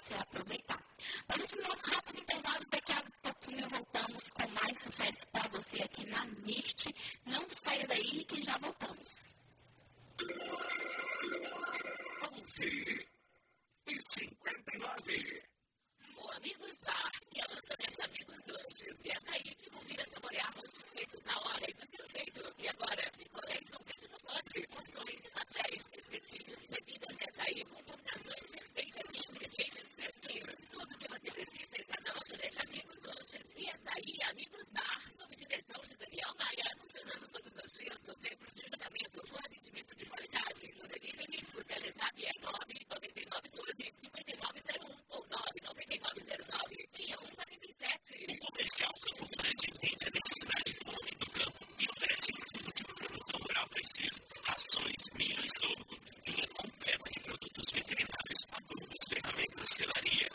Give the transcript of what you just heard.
você aproveitar. Vamos para o nosso rápido intervalo, daqui a pouquinho voltamos com mais sucesso para você aqui na MIRT. Não saia daí que já voltamos. 11h59. O Amigos Bar e a lanchonete Amigos Lanches e açaí que convida a saborear lanches feitos na hora e do seu jeito. E agora, picolés não vende no pote, porções, pastéis, espetinhos, bebidas e açaí com combinações perfeitas e ingredientes fresquinhos. Tudo que você precisa está na lanchonete Amigos Lanches e açaí Amigos Bar, sob direção de Daniel Maia, funcionando todos os dias no centro de tratamento com atendimento de qualidade. No delivery, o Telezap é 99912-5901 ou 99909-6147. O comercial Campo Grande entende a necessidade do homem do campo e oferece tudo que o produtor rural precisa: rações, milho e sorgo, linha completa de produtos veterinários, adubos, ferramentas, selaria,